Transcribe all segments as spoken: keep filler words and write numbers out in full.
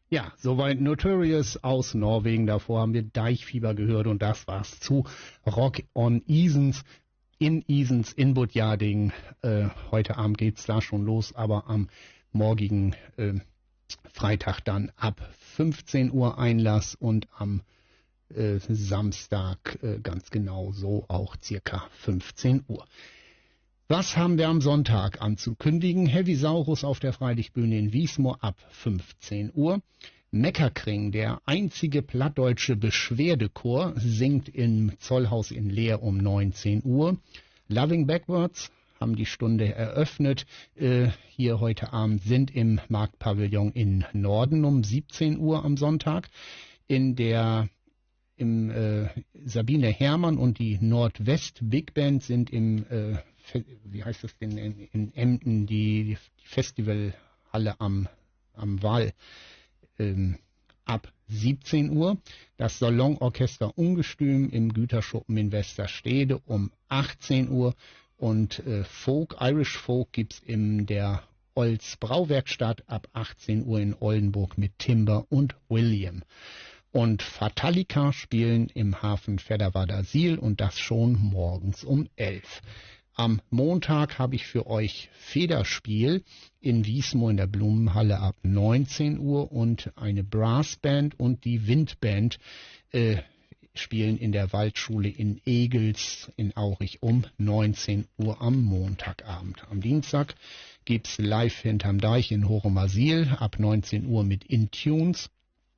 Ja, soweit Notorious aus Norwegen. Davor haben wir Deichfieber gehört und das war's zu Rock on Isens. In Isens, in Budjading. Äh, heute Abend geht's da schon los, aber am morgigen äh, Freitag dann ab fünfzehn Uhr Einlass und am äh, Samstag äh, ganz genau so auch circa fünfzehn Uhr. Was haben wir am Sonntag anzukündigen? Heavisaurus auf der Freilichtbühne in Wiesmoor ab fünfzehn Uhr. Meckerkring, der einzige plattdeutsche Beschwerdechor, singt im Zollhaus in Leer um neunzehn Uhr. Loving Backwards haben die Stunde eröffnet. Äh, hier heute Abend sind im Marktpavillon in Norden um siebzehn Uhr am Sonntag. In der im äh, Sabine Herrmann und die Nordwest Big Band sind im äh, wie heißt das denn in, in Emden, die, die Festivalhalle am, am Wall, ähm, ab siebzehn Uhr. Das Salonorchester Ungestüm im Güterschuppen in Westerstede um achtzehn Uhr. Und äh, Folk, Irish Folk gibt's in der Olds Brauwerkstatt ab achtzehn Uhr in Oldenburg mit Timber und William. Und Fatalika spielen im Hafen Fedderwader-Siel und das schon morgens um elf. Am Montag habe ich für euch Federspiel in Wiesmoor in der Blumenhalle ab neunzehn Uhr und eine Brassband und die Windband äh, spielen in der Waldschule in Egels in Aurich um neunzehn Uhr am Montagabend. Am Dienstag gibt's live hinterm Deich in Horumersiel ab neunzehn Uhr mit Intunes.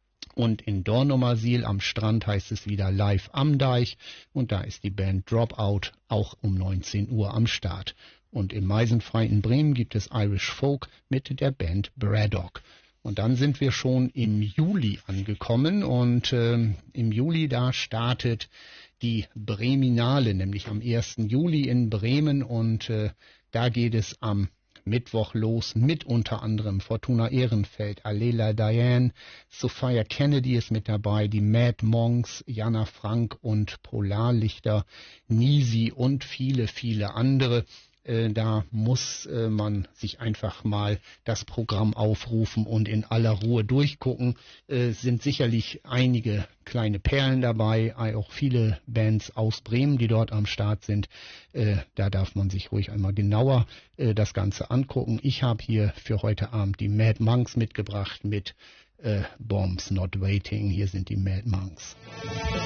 Und in Dornumersiel am Strand heißt es wieder live am Deich. Und da ist die Band Dropout auch um neunzehn Uhr am Start. Und im Meisenfrei in Bremen gibt es Irish Folk mit der Band Braddock. Und dann sind wir schon im Juli angekommen. Und äh, im Juli da startet die Breminale, nämlich am ersten Juli in Bremen. Und äh, da geht es am Mittwoch los mit unter anderem Fortuna Ehrenfeld, Alela Diane, Sophia Kennedy ist mit dabei, die Mad Monks, Jana Frank und Polarlichter, Nisi und viele, viele andere. Äh, da muss äh, man sich einfach mal das Programm aufrufen und in aller Ruhe durchgucken. Äh, sind sicherlich einige kleine Perlen dabei, auch viele Bands aus Bremen, die dort am Start sind. Äh, da darf man sich ruhig einmal genauer äh, das Ganze angucken. Ich habe hier für heute Abend die Mad Monks mitgebracht mit äh, Bombs Not Waiting. Hier sind die Mad Monks.